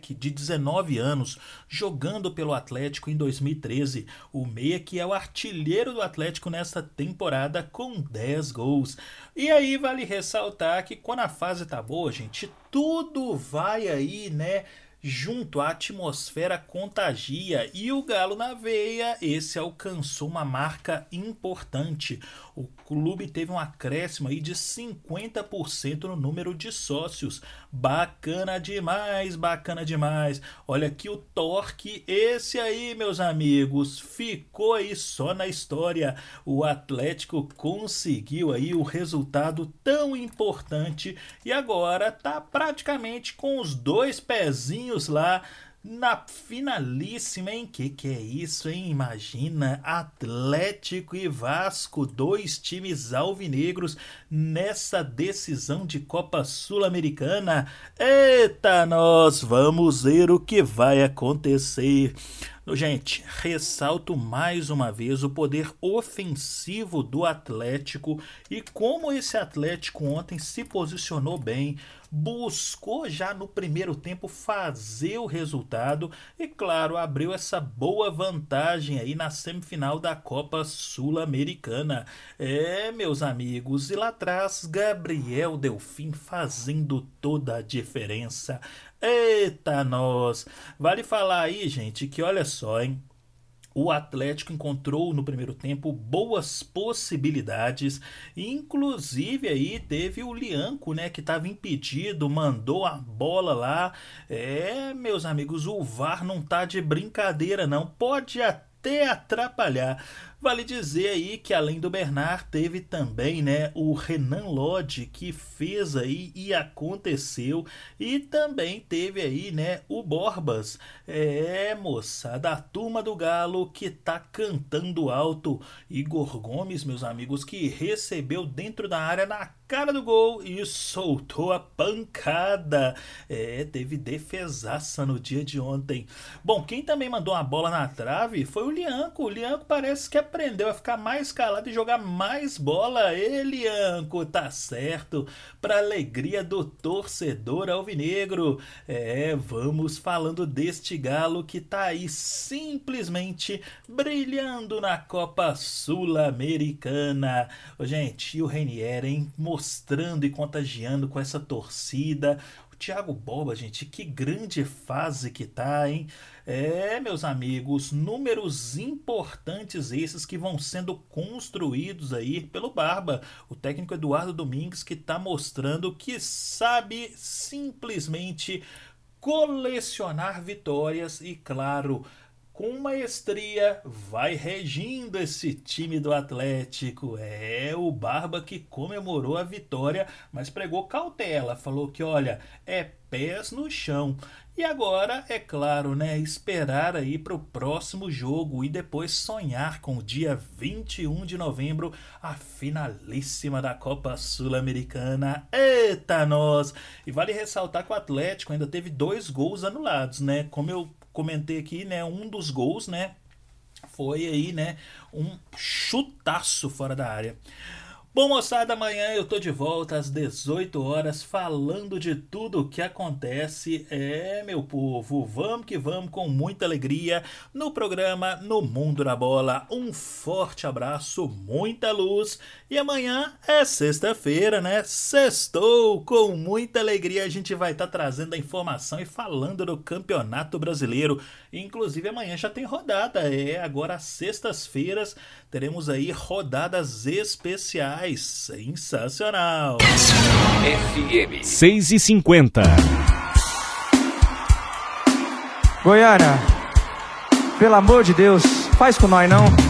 de 19 anos, jogando pelo Atlético em 2013. O meia que é o artilheiro do Atlético nesta temporada com 10 gols. E aí vale ressaltar que quando a fase tá boa, gente, tudo vai aí, né? Junto, a atmosfera contagia e o Galo na veia, esse alcançou uma marca importante. O clube teve um acréscimo aí de 50% no número de sócios. Bacana demais, bacana demais. Olha aqui o Torque, esse aí, meus amigos, ficou aí só na história. O Atlético conseguiu aí o resultado tão importante e agora tá praticamente com os dois pezinhos lá na finalíssima, hein? Que é isso, hein? Imagina, Atlético e Vasco, dois times alvinegros nessa decisão de Copa Sul-Americana. Eita, nós vamos ver o que vai acontecer. Gente, ressalto mais uma vez o poder ofensivo do Atlético e como esse Atlético ontem se posicionou bem, buscou já no primeiro tempo fazer o resultado e, claro, abriu essa boa vantagem aí na semifinal da Copa Sul-Americana. Meus amigos, e lá atrás, Gabriel Delfim fazendo toda a diferença. Eita, nós! Vale falar aí, gente, que olha só, hein? O Atlético encontrou no primeiro tempo boas possibilidades, inclusive aí teve o Lianco, né, que estava impedido, mandou a bola lá. Meus amigos, o VAR não tá de brincadeira não, pode até atrapalhar. Vale dizer aí que além do Bernard teve também, né, o Renan Lodge que fez aí e aconteceu, e também teve aí, né, o Borbas. Moçada, a turma do Galo que tá cantando alto. Igor Gomes, meus amigos, que recebeu dentro da área na cara do gol e soltou a pancada. Teve defesaça no dia de ontem. Bom, quem também mandou uma bola na trave foi o Lianco. O Lianco parece que aprendeu a ficar mais calado e jogar mais bola. Lianco, tá certo, para alegria do torcedor alvinegro. Vamos falando deste Galo que tá aí simplesmente brilhando na Copa Sul-Americana. Gente, e o Renier, hein, mostrando e contagiando com essa torcida. O Thiago Boba, gente, que grande fase que tá, hein? Meus amigos, números importantes esses que vão sendo construídos aí pelo Barba, o técnico Eduardo Domingues, que tá mostrando que sabe simplesmente colecionar vitórias e, claro, com maestria vai regindo esse time do Atlético. O Barba que comemorou a vitória, mas pregou cautela, falou que olha, pés no chão. E agora, é claro, né, esperar aí para o próximo jogo e depois sonhar com o dia 21 de novembro, a finalíssima da Copa Sul-Americana. Eita, nós! E vale ressaltar que o Atlético ainda teve 2 gols anulados, né? Como eu comentei aqui, né, um dos gols, né, foi aí, né, um chutaço fora da área. Bom, moçada, amanhã eu tô de volta às 18 horas falando de tudo o que acontece. Meu povo, vamos que vamos com muita alegria no programa No Mundo da Bola. Um forte abraço, muita luz e amanhã é sexta-feira, né? Sextou, com muita alegria a gente vai estar trazendo a informação e falando do Campeonato Brasileiro. Inclusive amanhã já tem rodada, agora às sextas-feiras teremos aí rodadas especiais. Sensacional. FM 6h50. Goiânia, pelo amor de Deus, faz com nós não.